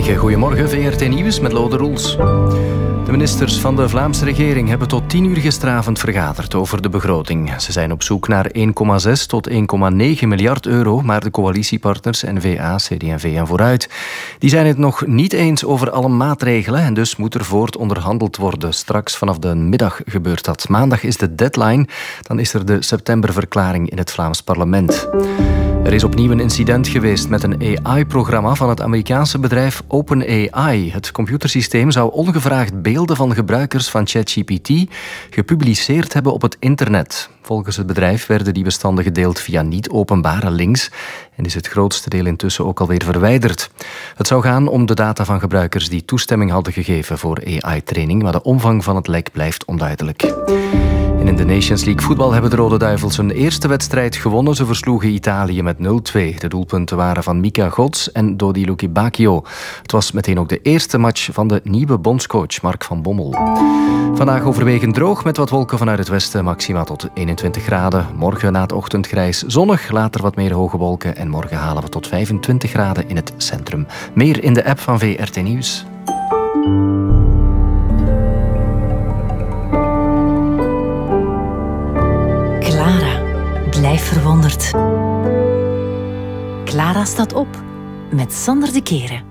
9. Goedemorgen, VRT Nieuws met Lode Roels. De ministers van de Vlaamse regering hebben tot 10 uur gisteravond vergaderd over de begroting. Ze zijn op zoek naar 1,6 tot 1,9 miljard euro, maar de coalitiepartners N-VA, CD&V en Vooruit, die zijn het nog niet eens over alle maatregelen en dus moet er voort onderhandeld worden. Straks vanaf de middag gebeurt dat. Maandag is de deadline, dan is er de septemberverklaring in het Vlaams parlement. Er is opnieuw een incident geweest met een AI-programma van het Amerikaanse bedrijf OpenAI. Het computersysteem zou ongevraagd beelden van gebruikers van ChatGPT gepubliceerd hebben op het internet. Volgens het bedrijf werden die bestanden gedeeld via niet-openbare links en is het grootste deel intussen ook alweer verwijderd. Het zou gaan om de data van gebruikers die toestemming hadden gegeven voor AI-training, maar de omvang van het lek blijft onduidelijk. En in de Nations League voetbal hebben de Rode Duivels hun eerste wedstrijd gewonnen. Ze versloegen Italië met 0-2. De doelpunten waren van Mika Gods en Dodi Lukebakio. Het was meteen ook de eerste match van de nieuwe bondscoach Mark van Bommel. Vandaag overwegend droog met wat wolken vanuit het westen, maxima tot 21 graden. Morgen na het ochtend grijs zonnig, later wat meer hoge wolken en morgen halen we tot 25 graden in het centrum. Meer in de app van VRT Nieuws. Clara, blijf verwonderd. Clara staat op met Sander de Keren.